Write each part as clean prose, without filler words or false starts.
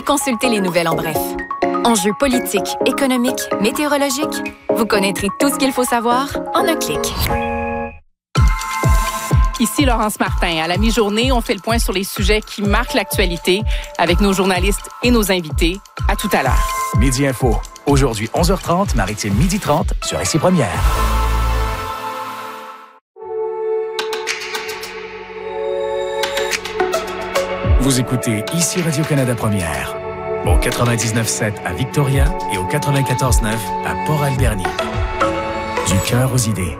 consultez les nouvelles en bref. Enjeux politiques, économiques, météorologiques, vous connaîtrez tout ce qu'il faut savoir en un clic. Ici Laurence Martin. À la mi-journée, on fait le point sur les sujets qui marquent l'actualité avec nos journalistes et nos invités. À tout à l'heure. Midi Info. Aujourd'hui, 11h30, Maritime 12h30 sur ICI Première. Vous écoutez ICI Radio-Canada Première. Au 99.7 à Victoria et au 94.9 à Port-Alberni. Du cœur aux idées.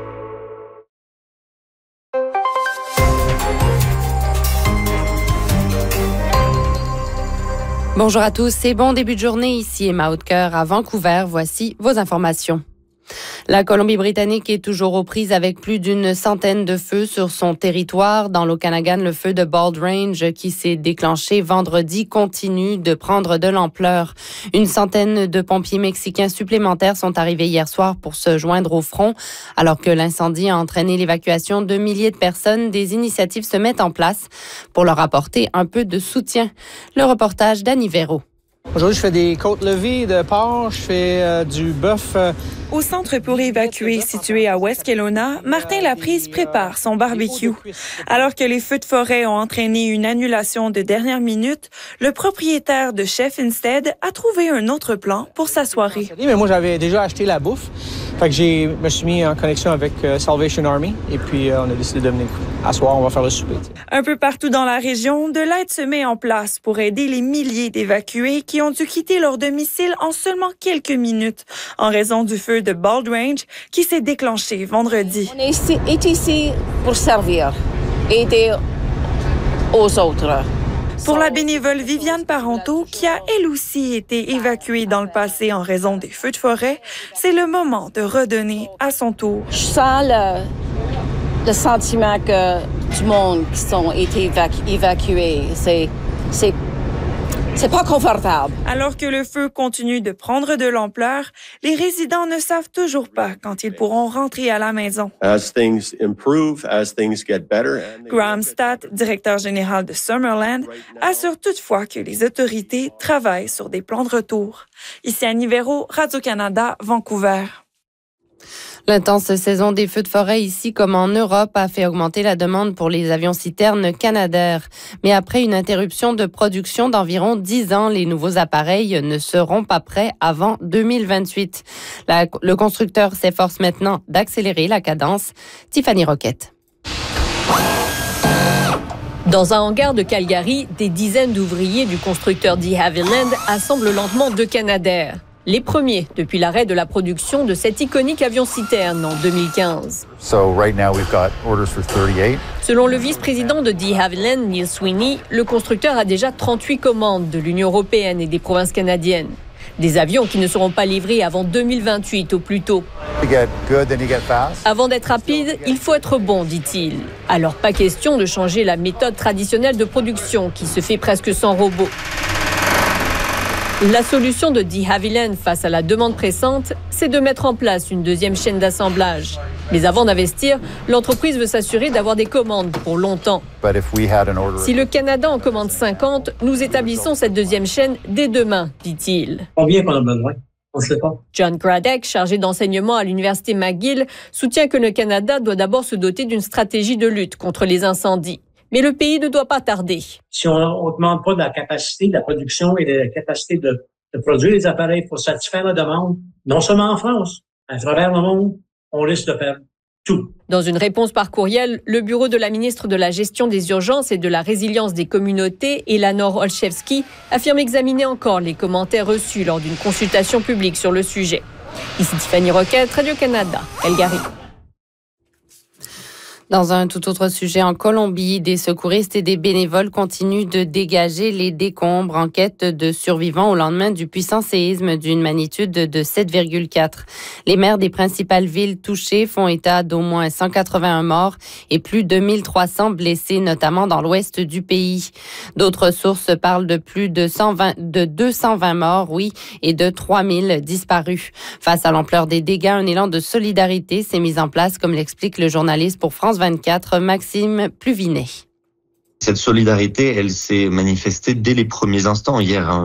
Bonjour à tous et bon début de journée. Ici Emma Hautecoeur à Vancouver. Voici vos informations. La Colombie-Britannique est toujours aux prises avec plus d'une centaine de feux sur son territoire. Dans l'Okanagan, le feu de Bald Range qui s'est déclenché vendredi continue de prendre de l'ampleur. Une centaine de pompiers mexicains supplémentaires sont arrivés hier soir pour se joindre au front. Alors que l'incendie a entraîné l'évacuation de milliers de personnes, des initiatives se mettent en place pour leur apporter un peu de soutien. Le reportage d'Annie Véro. Aujourd'hui, je fais des côtes levées de porc, je fais du bœuf. Au centre pour évacuer situé à West Kelowna, Martin Laprise prépare son barbecue. Alors que les feux de forêt ont entraîné une annulation de dernière minute, le propriétaire de Chef Instead a trouvé un autre plan pour sa soirée. Mais moi, j'avais déjà acheté la bouffe. Fait que je me suis mis en connexion avec Salvation Army et puis on a décidé de venir. À soir, on va faire le souper. Un peu partout dans la région, de l'aide se met en place pour aider les milliers d'évacués qui ont dû quitter leur domicile en seulement quelques minutes en raison du feu de Bald Range qui s'est déclenché vendredi. On est ici pour servir, aider aux autres. Pour la bénévole Viviane Parenteau, qui a elle aussi été évacuée dans le passé en raison des feux de forêt, c'est le moment de redonner à son tour. Je sens le sentiment que du monde qui sont été évacués, c'est pas confortable. Alors que le feu continue de prendre de l'ampleur, les résidents ne savent toujours pas quand ils pourront rentrer à la maison. Graham Statt, directeur général de Summerland, assure toutefois que les autorités travaillent sur des plans de retour. Ici Annie Véro, Radio-Canada, Vancouver. L'intense saison des feux de forêt ici comme en Europe a fait augmenter la demande pour les avions-citernes Canadair. Mais après une interruption de production d'environ 10 ans, les nouveaux appareils ne seront pas prêts avant 2028. Le constructeur s'efforce maintenant d'accélérer la cadence. Tiffany Roquette. Dans un hangar de Calgary, des dizaines d'ouvriers du constructeur de Havilland assemblent lentement deux Canadair. Les premiers depuis l'arrêt de la production de cet iconique avion-citerne en 2015. Selon le vice-président de de Havilland, Neil Sweeney, le constructeur a déjà 38 commandes de l'Union européenne et des provinces canadiennes. Des avions qui ne seront pas livrés avant 2028 au plus tôt. Avant d'être rapide, il faut être bon, dit-il. Alors pas question de changer la méthode traditionnelle de production qui se fait presque sans robot. La solution de de Havilland face à la demande pressante, c'est de mettre en place une deuxième chaîne d'assemblage. Mais avant d'investir, l'entreprise veut s'assurer d'avoir des commandes pour longtemps. Si le Canada en commande 50, nous établissons cette deuxième chaîne dès demain, dit-il. Combien qu'on a besoin? On ne sait pas. John Gradek, chargé d'enseignement à l'Université McGill, soutient que le Canada doit d'abord se doter d'une stratégie de lutte contre les incendies. Mais le pays ne doit pas tarder. Si on ne demande pas de la capacité de la production et de la capacité de produire les appareils pour satisfaire la demande, non seulement en France, à travers le monde, on risque de perdre tout. Dans une réponse par courriel, le bureau de la ministre de la Gestion des urgences et de la résilience des communautés, Eleanor Olszewski, affirme examiner encore les commentaires reçus lors d'une consultation publique sur le sujet. Ici Tiffany Roquette, Radio-Canada, Calgary. Dans un tout autre sujet, en Colombie, des secouristes et des bénévoles continuent de dégager les décombres en quête de survivants au lendemain du puissant séisme d'une magnitude de 7,4. Les maires des principales villes touchées font état d'au moins 181 morts et plus de 1300 blessés, notamment dans l'ouest du pays. D'autres sources parlent de plus de 220 morts, et de 3000 disparus. Face à l'ampleur des dégâts, un élan de solidarité s'est mis en place, comme l'explique le journaliste pour France 24, Maxime Pluvinet. Cette solidarité, elle s'est manifestée dès les premiers instants hier.